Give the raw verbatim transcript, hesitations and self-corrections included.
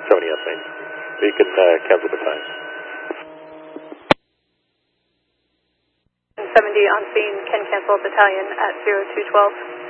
seventy on scene. So you can uh, cancel the time. seventy on scene, can cancel battalion at zero two twelve.